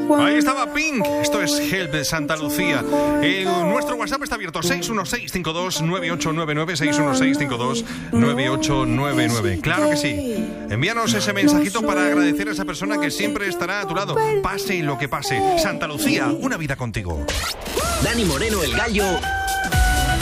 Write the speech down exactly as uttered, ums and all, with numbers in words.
Ahí estaba Pink. Esto es Help de Santa Lucía. Eh, nuestro WhatsApp está abierto: seis uno seis, cinco dos nueve ocho nueve nueve, seis uno seis, cinco dos nueve ocho nueve nueve. Claro que sí. Envíanos ese mensajito para agradecer a esa persona que siempre estará a tu lado, pase lo que pase. Santa Lucía, una vida contigo. Dani Moreno, el Gallo,